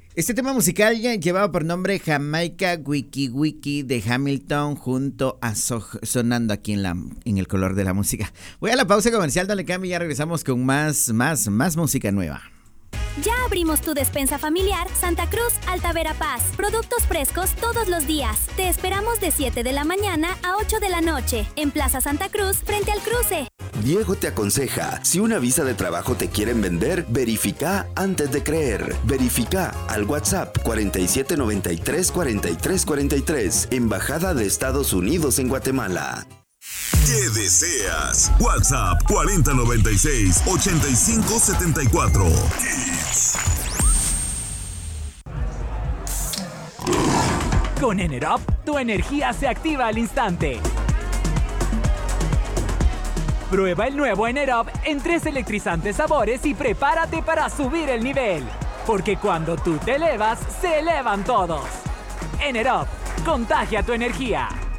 Este tema musical ya llevaba por nombre Jamaica Wiki Wiki de Hamilton junto a sonando aquí en el color de la música. Voy a la pausa comercial, dale cambio y ya regresamos con más música nueva. Ya abrimos tu despensa familiar Santa Cruz Alta Verapaz. Productos frescos todos los días. Te esperamos de 7 de la mañana a 8 de la noche en Plaza Santa Cruz frente al cruce. Diego te aconseja, si una visa de trabajo te quieren vender, verifica antes de creer. Verifica al WhatsApp 4793-4343, Embajada de Estados Unidos en Guatemala. ¿Qué deseas? WhatsApp 4096-8574. Con Enerop, tu energía se activa al instante. Prueba el nuevo Enerop en 3 electrizantes sabores y prepárate para subir el nivel. Porque cuando tú te elevas, se elevan todos. Enerop, contagia tu energía.